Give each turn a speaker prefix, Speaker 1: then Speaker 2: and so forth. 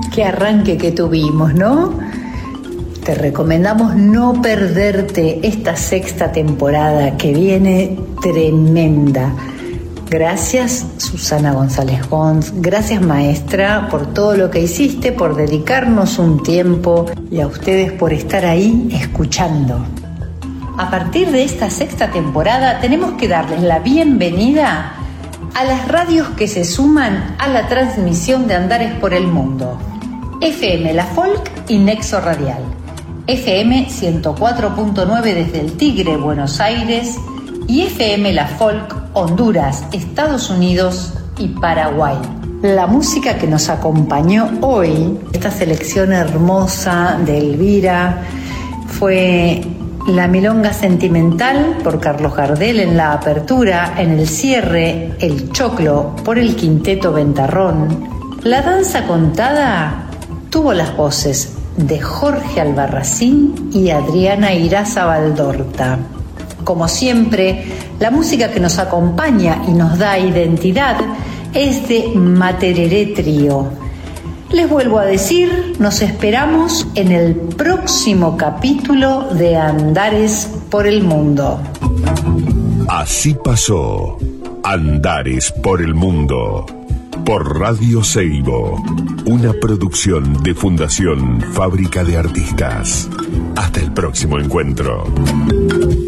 Speaker 1: Qué arranque que tuvimos, ¿no? Te recomendamos no perderte esta sexta temporada que viene tremenda. Gracias, Susana González Pons. Gracias, maestra, por todo lo que hiciste, por dedicarnos un tiempo y a ustedes por estar ahí escuchando. A partir de esta sexta temporada tenemos que darles la bienvenida a las radios que se suman a la transmisión de Andares por el Mundo. FM La Folk y Nexo Radial. FM 104.9 desde el Tigre, Buenos Aires, y FM La Folk, Honduras, Estados Unidos y Paraguay. La música que nos acompañó hoy, esta selección hermosa de Elvira, fue La Milonga Sentimental por Carlos Gardel en la apertura, en el cierre El Choclo por el Quinteto Ventarrón. La danza contada tuvo las voces de Jorge Albarracín y Adriana Iraza Valdorta. Como siempre, la música que nos acompaña y nos da identidad es de Matereré Trío. Les vuelvo a decir, nos esperamos en el próximo capítulo de Andares por el Mundo.
Speaker 2: Así pasó Andares por el Mundo por Radio Seibo, una producción de Fundación Fábrica de Artistas. Hasta el próximo encuentro.